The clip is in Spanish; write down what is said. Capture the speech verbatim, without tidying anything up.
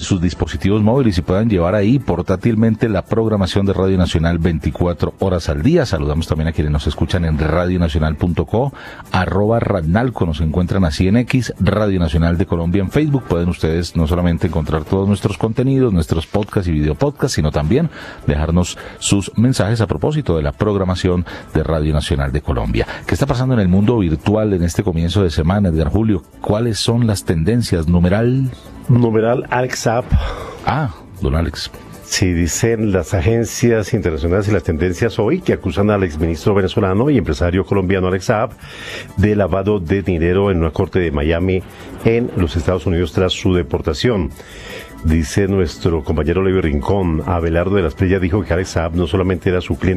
sus dispositivos móviles y puedan llevar ahí portátilmente la programación de Radio Nacional veinticuatro horas al día. Saludamos también a quienes nos escuchan en radionacional punto co, arroba Radnalco, nos encuentran así en X, Radio Nacional de Colombia en Facebook. Pueden ustedes no solamente encontrar todos nuestros contenidos, nuestros podcasts y videopodcasts, sino también dejarnos sus mensajes a propósito de la programación de Radio Nacional de Colombia. ¿Qué está pasando en el mundo virtual en este comienzo de semana, Edgar Julio? ¿Cuáles son las tendencias? Numeral... Numeral AlexApp. Ah, don Alex. Sí, dicen las agencias internacionales y las tendencias hoy que acusan al exministro venezolano y empresario colombiano Alex Saab de lavado de dinero en una corte de Miami en los Estados Unidos tras su deportación. Dice nuestro compañero Levi Rincón, Abelardo de las Playas dijo que Alex Saab no solamente era su cliente